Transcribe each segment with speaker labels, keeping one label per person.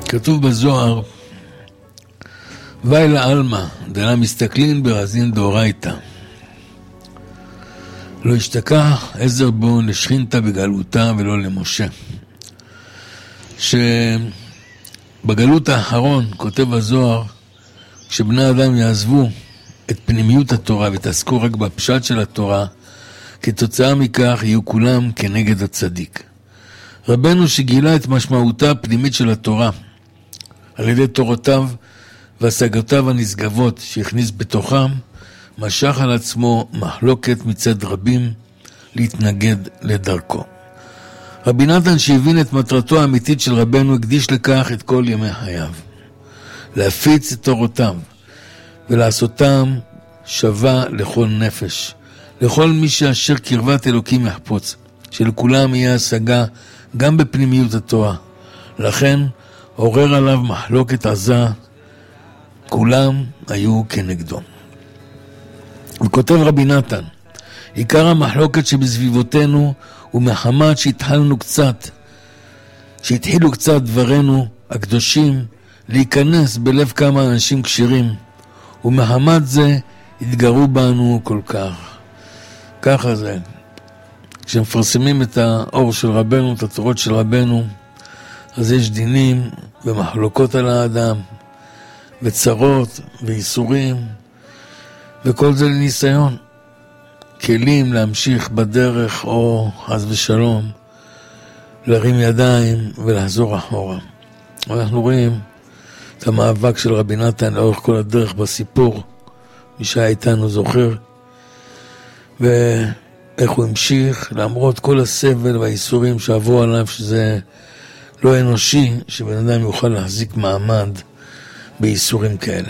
Speaker 1: כתוב בזוהר, ואי לעלמא, דלה מסתכלין ברזין דאורייתא. לא השתכח עזר בו לשכינתא בגלותה ולא למשה. שבגלות האחרון, כותב הזוהר, כשבני אדם יעזבו את פנימיות התורה ותעסקו רק בפשט של התורה, כתוצאה מכך יהיו כולם כנגד הצדיק. רבנו שגילה את משמעותה הפנימית של התורה, על ידי תורותיו והשגותיו הנשגבות שהכניס בתוכם, משך על עצמו מחלוקת מצד רבים להתנגד לדרכו. רבי נתן שהבין את מטרתו האמיתית של רבנו הקדיש לכך את כל ימי חייו, להפיץ את תורותיו ולעשותם שווה לכל נפש, לכל מי שאשר קרבת אלוקים יחפוץ, שלכולם יהיה השגה גם בפנימיות התורה. לכן עורר עליו מחלוקת עזה, כולם היו כנגדו. וכותב רבי נתן, עיקר המחלוקת שבסביבותינו הוא מחמת שהתחילו קצת דברנו הקדושים להיכנס בלב כמה אנשים קשירים, ומחמת זה התגרו בנו כל כך. ככה זה. כשמפרסמים את האור של רבנו, את התורות של רבנו, אז יש דינים ומחלוקות על האדם, וצרות ואיסורים, וכל זה לניסיון. כלים להמשיך בדרך או חס ושלום, להרים ידיים ולחזור אחורה. אנחנו רואים את המאבק של רבי נתן לאורך כל הדרך בסיפור, מי שהיה איתנו זוכר, ואיך הוא המשיך למרות כל הסבל והאיסורים שעברו עליו, שזה לא אנושי שבן אדם יוכל להחזיק מעמד באיסורים כאלה.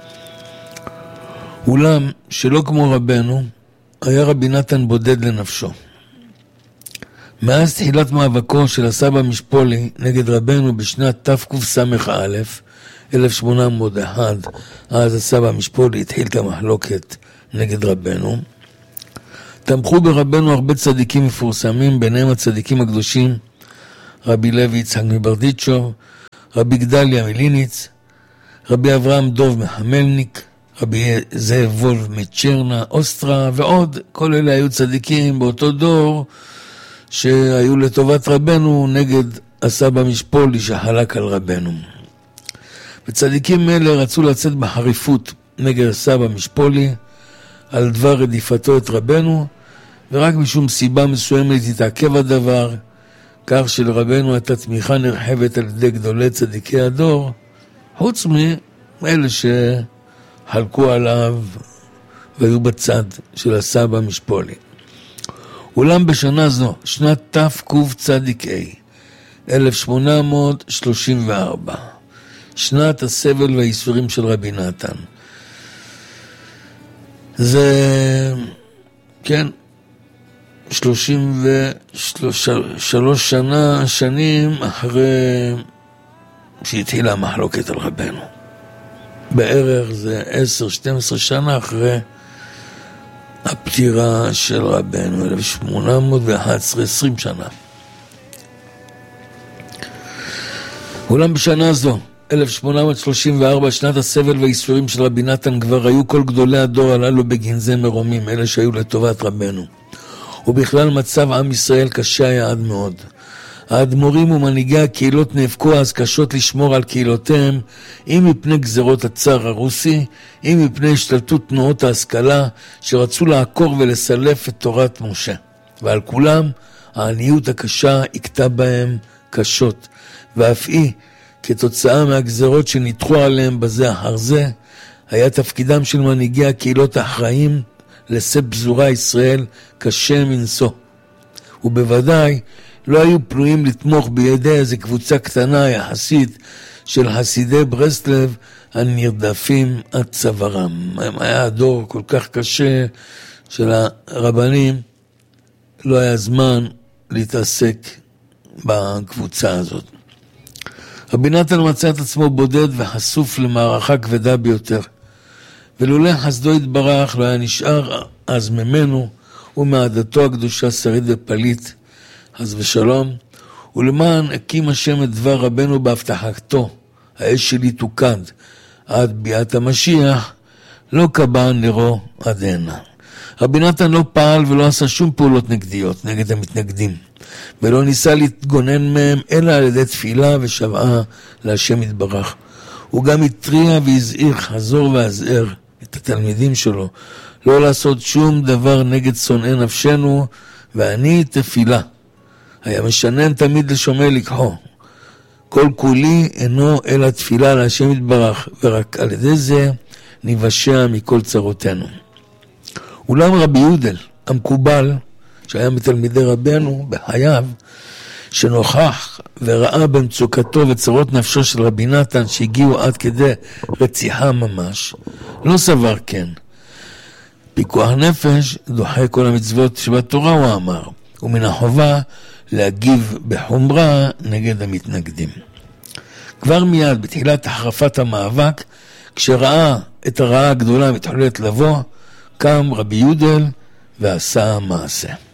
Speaker 1: אולם שלא כמו רבנו, היה רבי נתן בודד לנפשו. מאז תחילת מאבקו של הסבא משפולי נגד רבנו בשנת תקס"א 1801, אז הסבא משפולי התחיל את המחלוקת נגד רבנו, תמכו ברבנו הרבה צדיקים מפורסמים, ביניהם הצדיקים הקדושים רבי לוי יצחק מברדיצ'וב, רבי גדליה מליניץ, רבי אברהם דוב מחמלניק, רבי זאב וולף מצ'רנה, אוסטרה ועוד. כל אלה היו צדיקים באותו דור שהיו לטובת רבנו נגד הסבא משפולי שחלק על רבנו. וצדיקים אלה רצו לצאת בחריפות נגד הסבא משפולי על דבר רדיפתו את רבנו, ורק משום סיבה מסוימת התעכב הדבר, כך שלרבנו הייתה תמיכה נרחבת על ידי גדולי צדיקי הדור, חוץ מאלה שחלקו עליו והיו בצד של הסבא משפולי. אולם בשנה זו, שנת תקצ"ה 1834, שנת הסבל והאיסורים של רבי נתן, זה, כן, 33 שנים אחרי שהתחילה המחלוקת על רבנו. בערך זה 10-12 שנה אחרי הפטירה של רבנו, 1811, 20 שנה. אולם בשנה זו, 1834, שנת הסבל והאיסורים של רבי נתן, כבר היו כל גדולי הדור הללו בגנזי מרומים, אלה שהיו לטובת רבנו. ובכלל מצב עם ישראל קשה היה עד מאוד. האדמו"רים ומנהיגי הקהילות נאבקו אז קשות לשמור על קהילותיהם, אם מפני גזרות הצאר הרוסי, אם מפני השתלטות תנועות ההשכלה שרצו לעקור ולסלף את תורת משה. ועל כולם העניות הקשה הכתה בהם קשות, ואף היא כתוצאה מהגזרות שניתחו עליהם בזה אחר זה, היה תפקידם של מנהיגי הקהילות האחראים לשא פזורה ישראל קשה מנשוא. ובוודאי לא היו פנויים לתמוך בידי איזו קבוצה קטנה יחסית של חסידי ברסלב הנרדפים עד צווארם. היה הדור כל כך קשה של הרבנים, לא היה זמן להתעסק בקבוצה הזאת. רבי נתן מצא את עצמו בודד וחשוף למערכה כבדה ביותר, ולולא חסדו יתברך לא היה נשאר אז ממנו ומעדתו הקדושה שריד ופליט, חס ושלום, ולמען הקים השם את דבר רבנו בהבטחתו האש שלי תוקד עד ביאת המשיח, לא קבע נרו עד הנה. רבי נתן לא פעל ולא עשה שום פעולות נגדיות נגד המתנגדים, ולא ניסה להתגונן מהם אלא על ידי תפילה ושבעה להשם יתברך. הוא גם התריע והזהיר חזור והזהר את התלמידים שלו לא לעשות שום דבר נגד שונאי נפשנו, ואני תפילה. היה משנן תמיד לשומע לקחו. כל כולי אינו אלא תפילה להשם יתברך, ורק על ידי זה נבשע מכל צרותינו. אולם רבי יודל המקובל, שהיה מתלמידי רבנו בחייו, שנוכח וראה במצוקתו וצרות נפשו של רבי נתן שהגיעו עד כדי רציחה ממש, לא סבר כן. פיקוח נפש דוחה כל המצוות שבתורה, הוא אמר, ומן החובה להגיב בחומרה נגד המתנגדים. כבר מיד בתחילת החרפת המאבק, כשראה את הרעה הגדולה מתחוללת לבוא, קם רבי יודל ועשה מעשה.